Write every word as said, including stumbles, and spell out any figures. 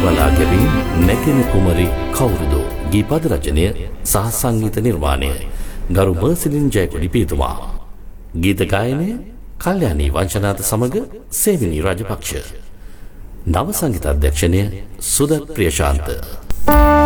බලා ගැවීම නැකෙන කුමරි කවුරුද? ගීපද රචනය සහ සංගීත නිර්මාණය ගරු මර්සිලින් ජයකොඩි පියතුමා. ගීත ගායනය කල්යාණී වංශනාත සමග සේවිනී රාජපක්ෂ. නව සංගීත අධ්‍යක්ෂණය සුදත් ප්‍රියශාන්ත.